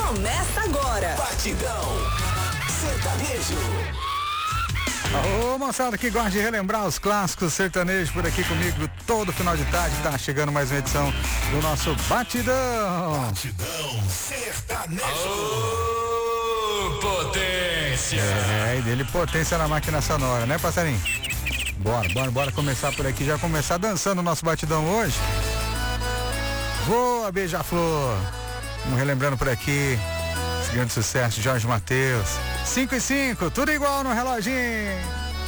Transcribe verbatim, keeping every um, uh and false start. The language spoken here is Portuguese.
Começa agora. Batidão Sertanejo. Ô, moçada que gosta de relembrar os clássicos sertanejos por aqui comigo todo final de tarde. Tá chegando mais uma edição do nosso Batidão. Batidão Sertanejo. Ô, potência. É, e dele potência na máquina sonora, né, passarinho? Bora, bora, bora começar por aqui, já começar dançando o nosso Batidão hoje. Voa, beija-flor. Vamos relembrando por aqui esse grande sucesso de Jorge Mateus. cinco e cinco, tudo igual no reloginho.